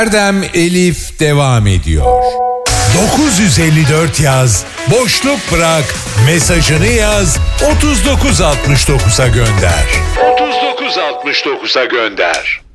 Erdem Elif devam ediyor. 954 yaz, boşluk bırak, mesajını yaz, 3969'a gönder. 3969'a gönder.